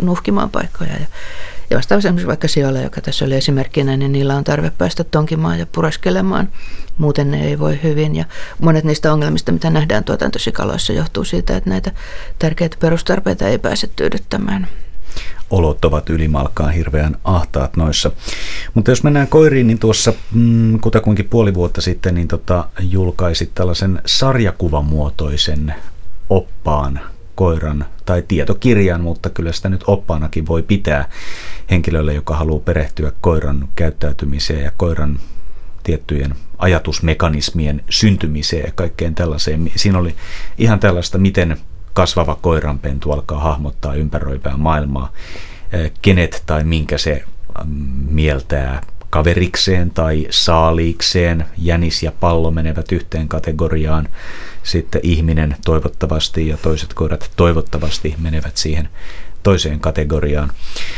nuhkimaan paikkoja. Ja vastaavasti esimerkiksi vaikka sioilla, joka tässä oli esimerkkinä, niin niillä on tarve päästä tonkimaan ja pureskelemaan. Muuten ne ei voi hyvin. Ja monet niistä ongelmista, mitä nähdään tuotantosikaloissa, johtuu siitä, että näitä tärkeitä perustarpeita ei pääse tyydyttämään. Olot ovat ylimalkaan hirveän ahtaat noissa. Mutta jos mennään koiriin, niin tuossa kutakuinkin puoli vuotta sitten niin julkaisit tällaisen sarjakuvamuotoisen oppaan koiran tai tietokirjan, mutta kyllä sitä nyt oppaanakin voi pitää henkilölle, joka haluaa perehtyä koiran käyttäytymiseen ja koiran tiettyjen ajatusmekanismien syntymiseen ja kaikkeen tällaiseen. Siinä oli ihan tällaista, miten kasvava koiranpentu alkaa hahmottaa ympäröivää maailmaa, kenet tai minkä se mieltää kaverikseen tai saaliikseen. Jänis ja pallo menevät yhteen kategoriaan, sitten ihminen toivottavasti ja toiset koirat toivottavasti menevät siihen toiseen kategoriaan.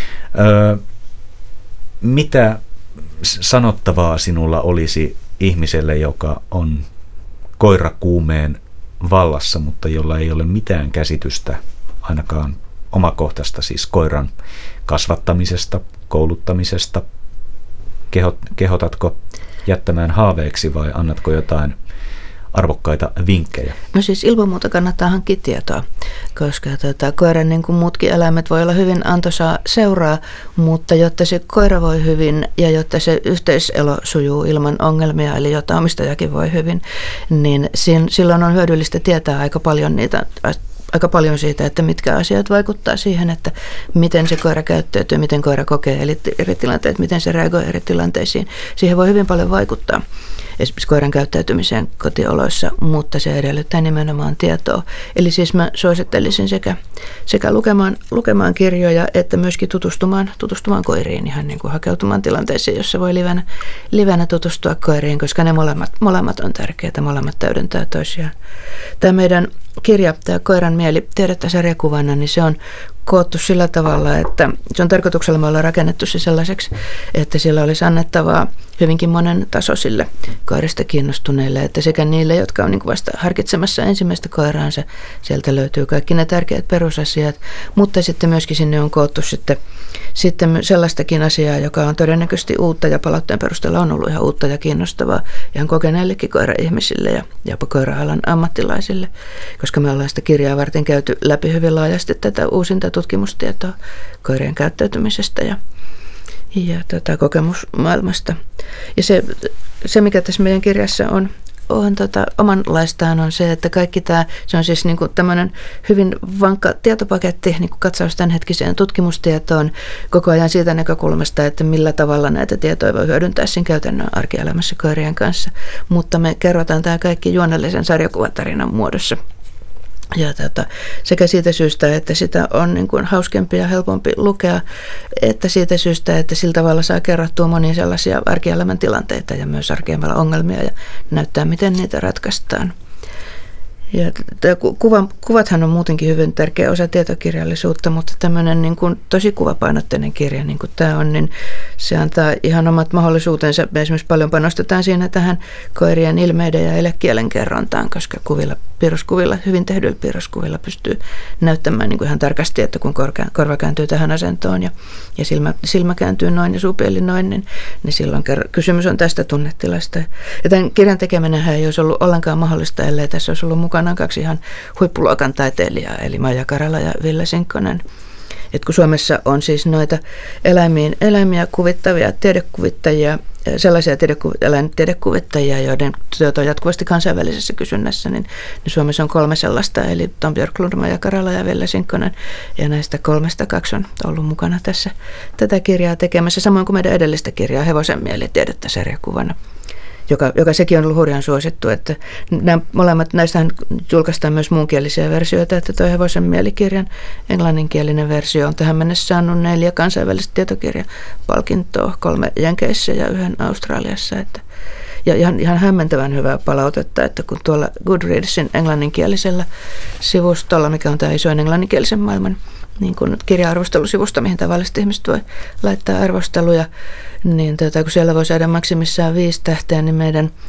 Mitä sanottavaa sinulla olisi ihmiselle, joka on koirakuumeen vallassa, mutta jolla ei ole mitään käsitystä, ainakaan omakohtaista, siis koiran kasvattamisesta, kouluttamisesta? Kehotatko jättämään haaveeksi vai annatko jotain arvokkaita vinkkejä? No siis ilman muuta kannattaa hankkia tietoa, koska koiran niin kuin muutkin eläimet voi olla hyvin antoisaa seuraa, mutta jotta se koira voi hyvin ja jotta se yhteiselo sujuu ilman ongelmia, eli jotta omistajakin voi hyvin, niin silloin on hyödyllistä tietää aika paljon siitä, että mitkä asiat vaikuttaa siihen, että miten se koira käyttäytyy, miten koira kokee eri tilanteet, miten se reagoi eri tilanteisiin. Siihen voi hyvin paljon vaikuttaa. Esimerkiksi koiran käyttäytymiseen kotioloissa, mutta se edellyttää nimenomaan tietoa. Eli siis mä suosittelisin sekä lukemaan kirjoja että myöskin tutustumaan koiriin, ihan niin kuin hakeutumaan tilanteisiin, jossa voi livenä tutustua koiriin, koska ne molemmat on tärkeitä, molemmat täydentää toisiaan. Tämä meidän kirja, tämä Koiran mieli tiedettä sarjakuvana, niin se on koottu sillä tavalla, että se on tarkoituksella me ollaan rakennettu se sellaiseksi, että siellä olisi annettavaa hyvinkin monen tasoisille koirista kiinnostuneille, että sekä niille, jotka on niin kuin vasta harkitsemassa ensimmäistä koiraansa, sieltä löytyy kaikki ne tärkeät perusasiat, mutta sitten myöskin sinne on koottu sitten sellaistakin asiaa, joka on todennäköisesti uutta ja palautteen perusteella on ollut ihan uutta ja kiinnostavaa ihan kokeneillekin koira-ihmisille ja jopa koira-alan ammattilaisille, koska me ollaan sitä kirjaa varten käyty läpi hyvin laajasti tätä uusinta tutkimustietoa koirien käyttäytymisestä ja kokemusmaailmasta. Ja se, mikä tässä meidän kirjassa on omanlaistaan on se, että kaikki tämä, se on siis niin kuin tämmöinen hyvin vankka tietopaketti, niin kuin katsaus tämänhetkiseen tutkimustietoon koko ajan siitä näkökulmasta, että millä tavalla näitä tietoja voi hyödyntää siinä käytännön arkielämässä koirien kanssa. Mutta me kerrotaan tämä kaikki juonellisen sarjakuvatarinan muodossa. Ja sekä siitä syystä, että sitä on niin kuin hauskempi ja helpompi lukea, että siitä syystä, että sillä tavalla saa kerrottua monia sellaisia arkielämän tilanteita ja myös arkielämän ongelmia ja näyttää, miten niitä ratkaistaan. Ja kuvathan on muutenkin hyvin tärkeä osa tietokirjallisuutta, mutta tämmöinen niin kuin tosi kuvapainotteinen kirja, niin kuin tämä on, niin se antaa ihan omat mahdollisuutensa. Me esimerkiksi paljon panostetaan siinä tähän koirien ilmeiden ja elekielen kerrontaan, koska piirroskuvilla, hyvin tehdyillä piirroskuvilla pystyy näyttämään niin kuin ihan tarkasti, että kun korva kääntyy tähän asentoon ja silmä kääntyy noin ja suupieli noin, niin silloin kysymys on tästä tunnetilasta. Ja tämän kirjan tekeminenhän ei olisi ollut ollenkaan mahdollista, ellei tässä olisi ollut mukana kaksi ihan huippuluokan taiteilijaa, eli Maija Karala ja Ville Sinkkonen. Et kun Suomessa on siis noita eläimiä kuvittavia tiedekuvittajia, sellaisia tiedekuvittajia, joiden työt on jatkuvasti kansainvälisessä kysynnässä, niin Suomessa on 3 sellaista, eli Tom Björklund, Maija Karala ja Ville Sinkkonen, ja näistä 3 2 on ollut mukana tässä tätä kirjaa tekemässä, samoin kuin meidän edellistä kirjaa Hevosen mieli tiedettä sarjakuvana, joka sekin on ollut hurjan suosittu, että nämä molemmat, näistähän julkaistaan myös muunkielisiä versioita, että tuo Hevosen mielikirjan englanninkielinen versio on tähän mennessä saanut 4 kansainvälistä tietokirjapalkintoa, 3 Jenkeissä ja 1 Australiassa, ja ihan hämmentävän hyvää palautetta, että kun tuolla Goodreadsin englanninkielisellä sivustolla, mikä on tämä isoin englanninkielisen maailman niin kuin kirja-arvostelusivusto, mihin tavallisesti ihmiset voi laittaa arvosteluja, niin kun siellä voi saada maksimissaan 5 tähteä, niin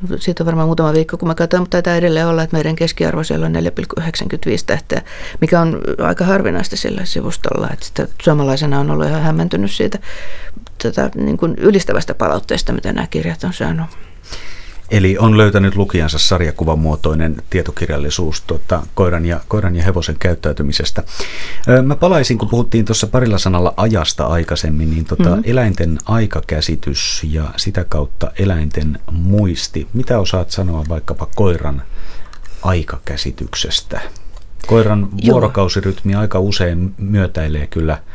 Siitä on varmaan muutama viikko, kun mä katsoin, mutta taitaa edelleen olla, että meidän keskiarvo siellä on 4,95 tähteä, mikä on aika harvinaista sillä sivustolla. Että suomalaisena on ollut ihan hämmentynyt siitä niin kuin ylistävästä palautteesta, mitä nämä kirjat on saanut. Eli on löytänyt lukijansa sarjakuvan muotoinen tietokirjallisuus koiran ja hevosen käyttäytymisestä. Mä palaisin, kun puhuttiin tuossa parilla sanalla ajasta aikaisemmin, niin eläinten aikakäsitys ja sitä kautta eläinten muisti. Mitä osaat sanoa vaikkapa koiran aikakäsityksestä? Koiran vuorokausirytmi aika usein myötäilee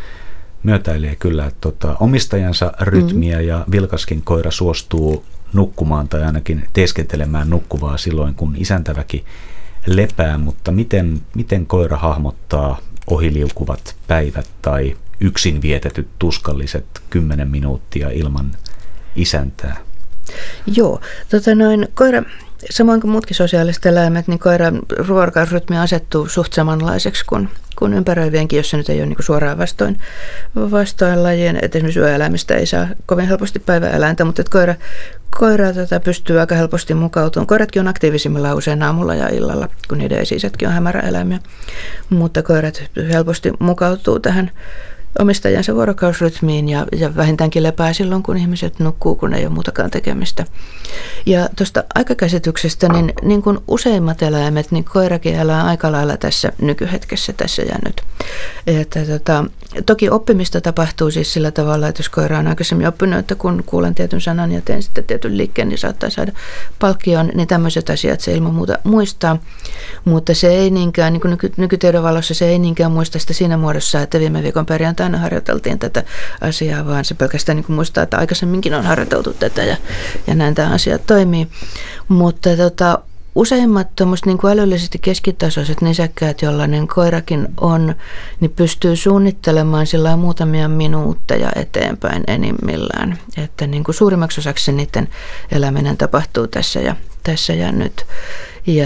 kyllä omistajansa rytmiä ja vilkaskin koira suostuu nukkumaan tai ainakin teeskentelemään nukkuvaa silloin, kun isäntäväki lepää, mutta miten koira hahmottaa ohiliukuvat päivät tai yksin vietetyt tuskalliset 10 minuuttia ilman isäntää? Joo, koira, samoin kuin muutkin sosiaaliset eläimet, niin koiran vuorokausrytmi asettuu suht samanlaiseksi kuin ympäröivienkin, jos se nyt ei ole niin kuin suoraan vastoin lajien. Että esimerkiksi yöeläimistä ei saa kovin helposti päiväeläintä, mutta koira pystyy aika helposti mukautumaan. Koiratkin on aktiivisimmilla usein aamulla ja illalla, kun niiden esi-isätkin on hämäräeläimiä. Mutta koirat helposti mukautuu tähän omistajansa vuorokausrytmiin ja vähintäänkin lepää silloin, kun ihmiset nukkuu, kun ei ole muutakaan tekemistä. Ja tuosta aikakäsityksestä, niin kuin useimmat eläimet, niin koirakin elää aika lailla tässä nykyhetkessä, tässä ja nyt. Että toki oppimista tapahtuu siis sillä tavalla, että jos koira on aikaisemmin oppinut, että kun kuulen tietyn sanan ja teen sitten tietyn liikkeen, niin saattaa saada palkkion, niin tämmöiset asiat se ilman muuta muistaa. Mutta se ei niinkään, niin kuin nykytiedon valossa se ei niinkään muista sitä siinä muodossa, että viime viikon perjantaina harjoiteltiin tätä asiaa, vaan se pelkästään niin kuin muistaa, että aikaisemminkin on harjoiteltu tätä ja näin tämä asia toimii. Mutta useimmat niin kuin älyllisesti keskitasoiset nisäkkäät, jollainen koirakin on, niin pystyy suunnittelemaan sillä muutamia minuutteja eteenpäin enimmillään. Että niin kuin suurimmaksi osaksi niiden eläminen tapahtuu tässä ja nyt. Ja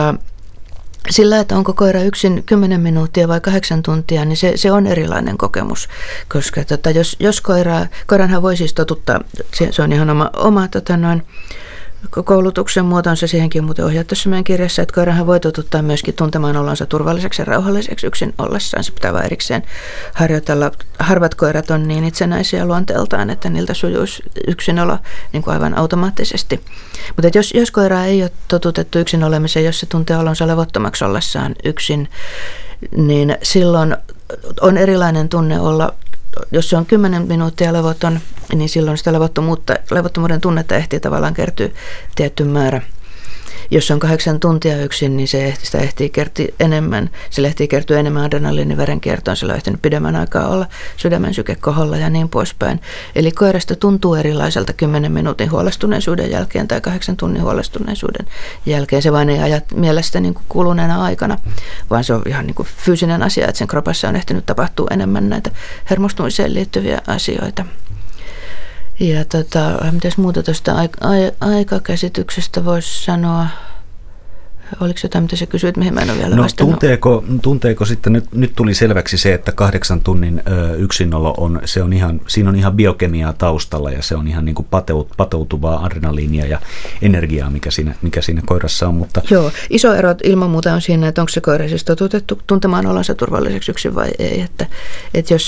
sillä, että onko koira yksin 10 minuuttia vai 8 tuntia, niin se on erilainen kokemus, koska jos koiranhan voi siis totuttaa, se on ihan oma koulutuksen muotonsa, siihenkin on muuten ohjattu meidän kirjassa, että koirahan voi totuttaa myöskin tuntemaan olonsa turvalliseksi ja rauhalliseksi yksin ollessaan. Se pitää vain erikseen harjoitella. Harvat koirat on niin itsenäisiä luonteeltaan, että niiltä sujuisi yksinolo niin kuin aivan automaattisesti. Mutta jos koira ei ole totutettu yksin olemiseen, jos se tuntee olonsa levottomaksi ollessaan yksin, niin silloin on erilainen tunne olla. Jos se on 10 minuuttia levoton, niin silloin sitä levottomuuden tunnetta ehtii tavallaan kertyä tietty määrä. Jos se on 8 tuntia yksin, niin sitä ehtii kertyä enemmän. Sillä ehtii kertyä enemmän adrenaliinin verenkiertoon. Sillä on ehtinyt pidemmän aikaa olla sydämen syke koholla ja niin poispäin. Eli koirasta tuntuu erilaiselta 10 minuutin huolestuneisuuden jälkeen tai 8 tunnin huolestuneisuuden jälkeen. Se vain ei aja mielestä niin kuin kuluneena aikana, vaan se on ihan niin kuin fyysinen asia, että sen kropassa on ehtinyt tapahtua enemmän näitä hermostumiseen liittyviä asioita. Ja mitäs muuta tuosta aikakäsityksestä voisi sanoa? Oliko jotain, mitä sä kysyit, mihin mä en ole vielä vastannut? Tunteeko sitten, nyt tuli selväksi se, että 8 tunnin yksinolo siinä on ihan biokemiaa taustalla ja se on ihan niin kuin pateutuvaa adrenaliinia ja energiaa, mikä siinä koirassa on. Mutta joo, iso ero ilman muuta on siinä, että onko se koira siis totutettu tuntemaan olonsa turvalliseksi yksin vai ei. Että jos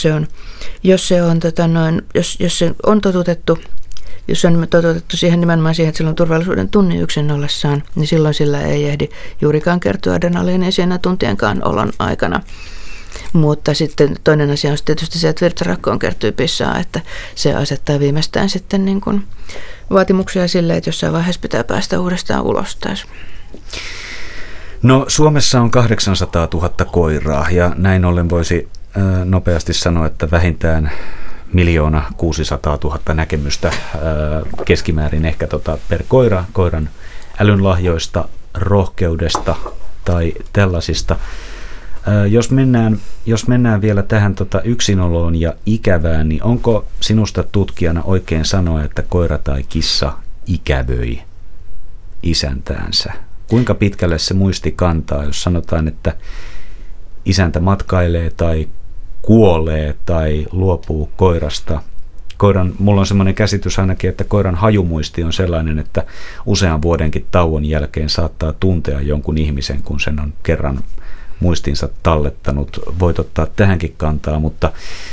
se on totutettu, jos on totutettu siihen nimenomaan siihen, että sillä on turvallisuuden tunne yksin ollessaan, niin silloin sillä ei ehdi juurikaan kertyä adrenaliinia siinä tuntienkaan olon aikana. Mutta sitten toinen asia on tietysti se, että virtsarakkoon kertyy pissaa, että se asettaa viimeistään sitten niin kuin vaatimuksia sille, että jossain vaiheessa pitää päästä uudestaan ulos taas. No Suomessa on 800 000 koiraa ja näin ollen voisi nopeasti sanoa, että vähintään 1 600 000 näkemystä keskimäärin ehkä per koiran älynlahjoista, rohkeudesta tai tällaisista. Jos mennään vielä tähän yksinoloon ja ikävään, niin onko sinusta tutkijana oikein sanoa, että koira tai kissa ikävöi isäntäänsä? Kuinka pitkälle se muisti kantaa, jos sanotaan, että isäntä matkailee tai kuolee tai luopuu koirasta mulla on semmoinen käsitys ainakin, että koiran hajumuisti on sellainen, että usean vuodenkin tauon jälkeen saattaa tuntea jonkun ihmisen, kun sen on kerran muistinsa tallettanut. Voit ottaa tähänkin kantaa, mutta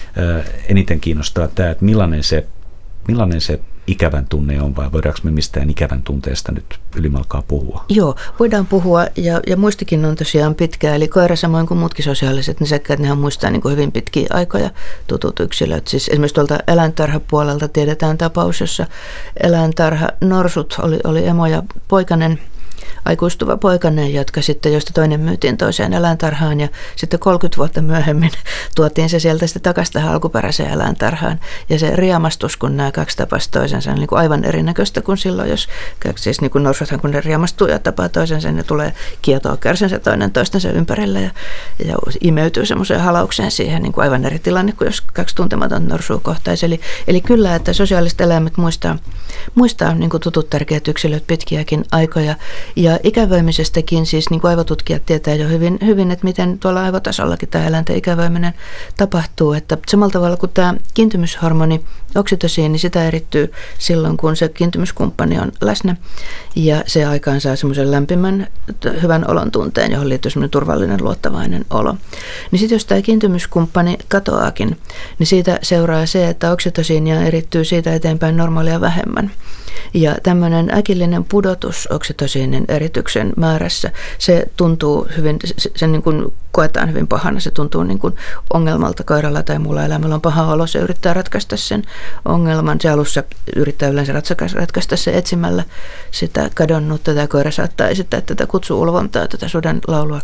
eniten kiinnostaa tämä, että millainen se ikävän tunne on, vai voidaanko me mistään ikävän tunteesta nyt ylimalkaa puhua? Joo, voidaan puhua, ja muistikin on tosiaan pitkä, eli koira samoin kuin muutkin sosiaaliset nisäkkäät, nehän muistaa niin kuin hyvin pitkiä aikoja tutut yksilöt. Siis esimerkiksi tuolta eläintarhapuolelta tiedetään tapaus, jossa eläintarha norsut oli emo ja poikanen, aikuistuva poikainen, josta toinen myytiin toiseen eläintarhaan, ja sitten 30 vuotta myöhemmin tuotiin se sieltä sitten takaisin tähän alkuperäiseen eläintarhaan. Ja se riemastus, kun nämä kaksi tapasivat toisensa, on niin kuin aivan erinäköistä kuin silloin, jos siis niin kuin norsuthan, kun ne riemastuu ja tapaa toisensa, ne tulee kietoa kärsänsä toinen toistensa ympärillä ja imeytyy semmoiseen halaukseen siihen, niin kuin aivan eri tilanne kuin jos kaksi tuntematon norsua kohtaisi. Eli kyllä, että sosiaaliset eläimet muistaa niin kuin tutut tärkeät yksilöt pitkiäkin aikoja. Ja ikävöimisestäkin siis niin kuin aivotutkijat tietää jo hyvin, että miten tuolla aivotasollakin tämä eläinten ikävöiminen tapahtuu. Että samalla tavalla kuin tämä kiintymyshormoni oksitosiini, sitä erittyy silloin, kun se kiintymyskumppani on läsnä. Ja se aikaan saa semmoisen lämpimän, hyvän olon tunteen, johon liittyy semmoinen turvallinen, luottavainen olo. Niin sitten jos tämä kiintymyskumppani katoaakin, niin siitä seuraa se, että oksitosiinia erittyy siitä eteenpäin normaalia vähemmän. Ja tämmöinen äkillinen pudotus oksitosiinin erityksen määrässä, se tuntuu hyvin, se niin kuin koetaan hyvin pahana, se tuntuu niin kuin ongelmalta koiralla tai muulla elämällä on paha olo, se yrittää ratkaista sen ongelman. Se alussa yrittää yleensä ratkaista se etsimällä sitä kadonnutta. Tämä koira saattaa esittää tätä kutsuulvontaa, tätä suden laulua.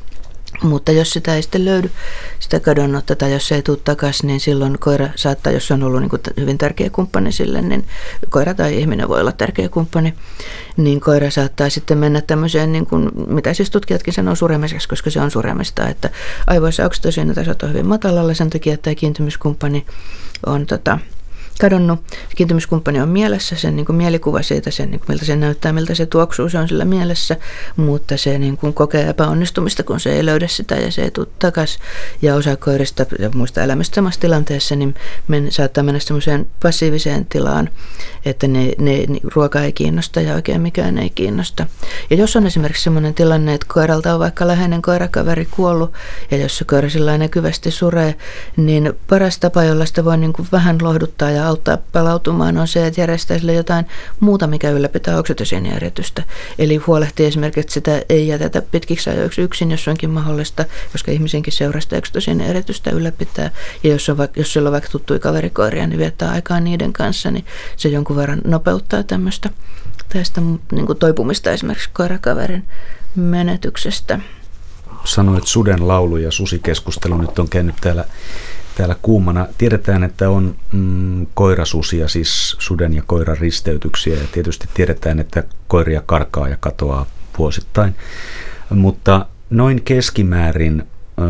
Mutta jos sitä ei sitten löydy, sitä kadonnutta, tai jos se ei tule takaisin, niin silloin koira saattaa, jos se on ollut niin kuin hyvin tärkeä kumppani sille, niin koira tai ihminen voi olla tärkeä kumppani, niin koira saattaa sitten mennä tämmöiseen, niin kuin, mitä siis tutkijatkin sanoo suremiseksi, koska se on suremista, että aivoissa oksitosiinitasot on hyvin matalalla sen takia, että tämä kiintymyskumppani on kadonnut. Kiintymyskumppani on mielessä, sen niin kuin mielikuva siitä, sen, niin kuin, miltä se näyttää, miltä se tuoksuu, se on sillä mielessä, mutta se niin kuin kokee epäonnistumista, kun se ei löydä sitä ja se ei tule takaisin. Ja osa koirista ja muista elämistä samassa tilanteessa niin saattaa mennä semmoiseen passiiviseen tilaan, että ruoka ei kiinnosta ja oikein mikään ei kiinnosta. Ja jos on esimerkiksi semmoinen tilanne, että koiralta on vaikka läheinen koirakaveri kuollut ja jos se koira sillä näkyvästi suree, niin paras tapa, jolla sitä voi niin kuin vähän lohduttaa ja auttaa palautumaan on se, että järjestää sille jotain muuta, mikä ylläpitää oksitosiinieritystä. Eli huolehtii esimerkiksi, että sitä ei jätetä pitkiksi ajoiksi yksin, jos onkin mahdollista, koska ihmisenkin seurasta oksitosiinieritystä ylläpitää. Ja jos sillä on vaikka tuttuja kaverikoiria, niin viettää aikaa niiden kanssa, niin se jonkun verran nopeuttaa tästä niin kuin toipumista esimerkiksi koirakaverin menetyksestä. Sanoit suden laulu ja susikeskustelu nyt on käynyt täällä kuumana. Tiedetään, että on koirasusia, siis suden ja koiran risteytyksiä, ja tietysti tiedetään, että koiria karkaa ja katoaa vuosittain. Mutta noin keskimäärin,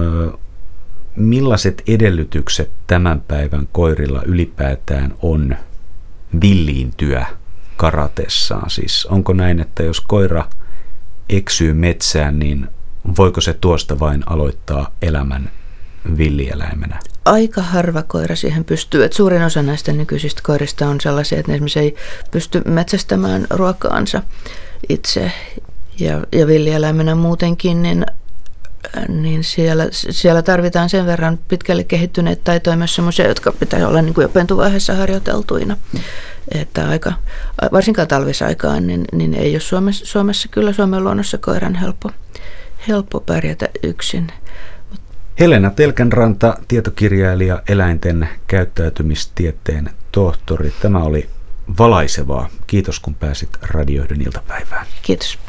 millaiset edellytykset tämän päivän koirilla ylipäätään on villiintyä karatessaan? Siis onko näin, että jos koira eksyy metsään, niin voiko se tuosta vain aloittaa elämän villieläimenä? Aika harva koira siihen pystyy. Et suurin osa näistä nykyisistä koirista on sellaisia, että ne esimerkiksi ei pysty metsästämään ruokaansa itse. Ja villieläimenä muutenkin, niin siellä tarvitaan sen verran pitkälle kehittyneet taitoja myös sellaisia, jotka pitää olla niin kuin jo pentuvaiheessa harjoiteltuina. Että varsinkaan talvisaikaan, niin ei ole Suomessa kyllä Suomen luonnossa koiran helppo pärjätä yksin. Helena Telkänranta, tietokirjailija, eläinten käyttäytymistieteen tohtori. Tämä oli valaisevaa. Kiitos, kun pääsit Radioiden iltapäivään. Kiitos.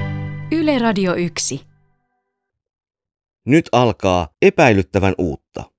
Yle Radio 1. Nyt alkaa epäilyttävän uutta.